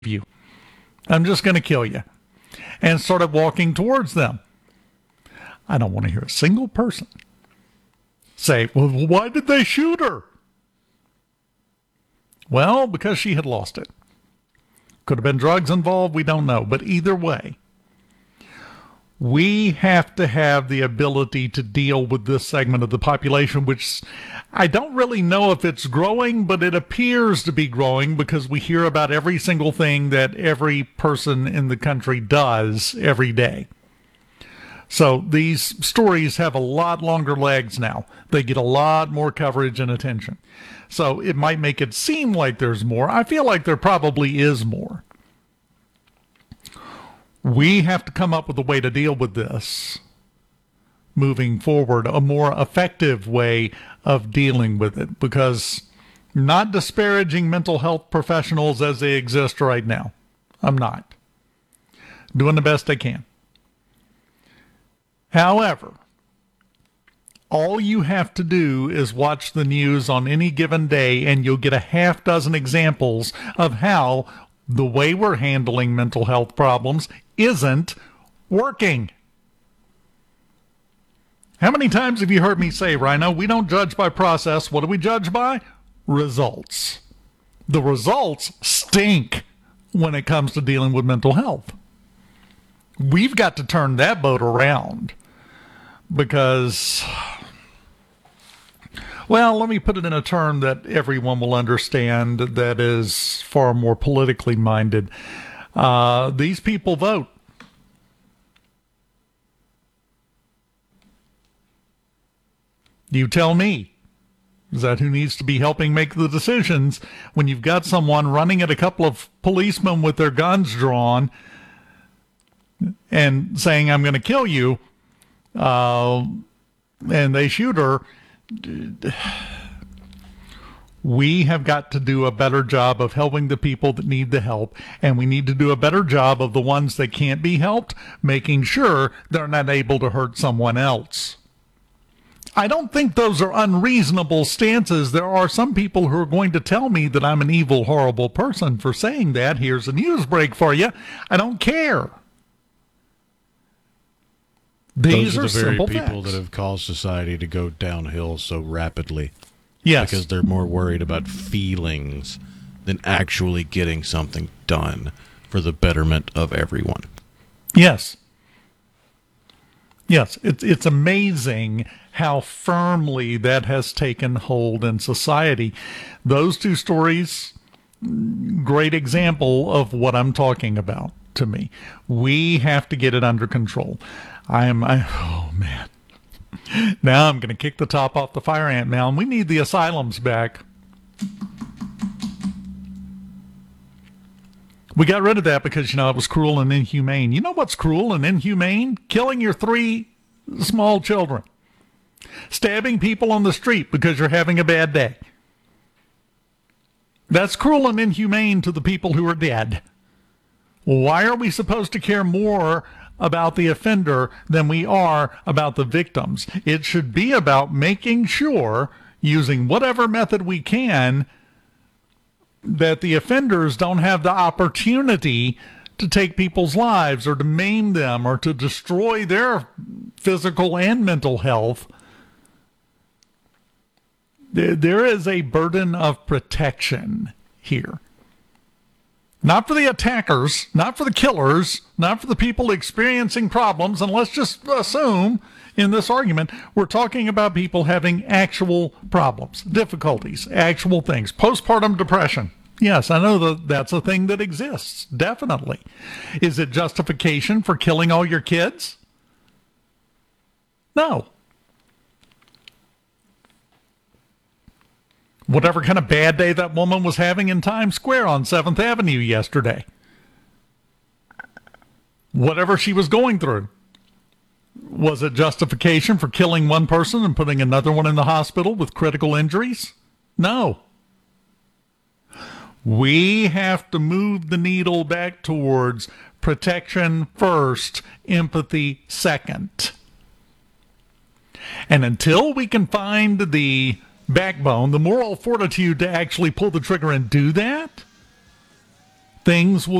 you. I'm just going to kill you. And started walking towards them. I don't want to hear a single person say, well, why did they shoot her? Well, because she had lost it. Could have been drugs involved. We don't know. But either way, we have to have the ability to deal with this segment of the population, which I don't really know if it's growing, but it appears to be growing because we hear about every single thing that every person in the country does every day. So these stories have a lot longer legs now. They get a lot more coverage and attention. So it might make it seem like there's more. I feel like there probably is more. We have to come up with a way to deal with this moving forward, a more effective way of dealing with it, because not disparaging mental health professionals as they exist right now. I'm not. Doing the best I can. However, all you have to do is watch the news on any given day and you'll get a half dozen examples of how the way we're handling mental health problems isn't working. How many times have you heard me say, Rhino, we don't judge by process. What do we judge by? Results. The results stink when it comes to dealing with mental health. We've got to turn that boat around because, well, let me put it in a term that everyone will understand that is far more politically minded. These people vote. You tell me. Is that who needs to be helping make the decisions when you've got someone running at a couple of policemen with their guns drawn and saying, I'm going to kill you, and they shoot her? We have got to do a better job of helping the people that need the help, and we need to do a better job of the ones that can't be helped, making sure they're not able to hurt someone else. I don't think those are unreasonable stances. There are some people who are going to tell me that I'm an evil, horrible person for saying that. Here's a news break for you. I don't care. These are are the very simple people facts that have caused society to go downhill so rapidly. Yes. Because they're more worried about feelings than actually getting something done for the betterment of everyone. Yes. Yes, it's amazing how firmly that has taken hold in society. Those two stories, great example of what I'm talking about to me. We have to get it under control. Oh man. Now I'm going to kick the top off the fire ant mound. We need the asylums back. We got rid of that because, it was cruel and inhumane. You know what's cruel and inhumane? Killing your 3 small children. Stabbing people on the street because you're having a bad day. That's cruel and inhumane to the people who are dead. Why are we supposed to care more about the offender than we are about the victims? It should be about making sure, using whatever method we can, that the offenders don't have the opportunity to take people's lives or to maim them or to destroy their physical and mental health. There is a burden of protection here. Not for the attackers, not for the killers, not for the people experiencing problems, and let's just assume in this argument we're talking about people having actual problems, difficulties, actual things, postpartum depression. Yes, I know that that's a thing that exists, definitely. Is it justification for killing all your kids? No. Whatever kind of bad day that woman was having in Times Square on 7th Avenue yesterday. Whatever she was going through. Was it justification for killing one person and putting another one in the hospital with critical injuries? No. We have to move the needle back towards protection first, empathy second. And until we can find the backbone, the moral fortitude to actually pull the trigger and do that, things will